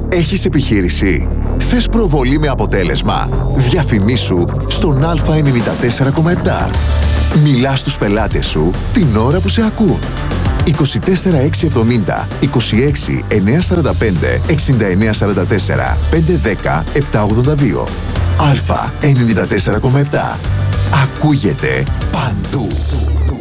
Έχεις επιχείρηση? Θες προβολή με αποτέλεσμα? Διαφημίσου στον Α94,7. Μιλά στους πελάτες σου την ώρα που σε ακούν. 24670 26 945 6944 510 782. Α94,7. Ακούγεται παντού.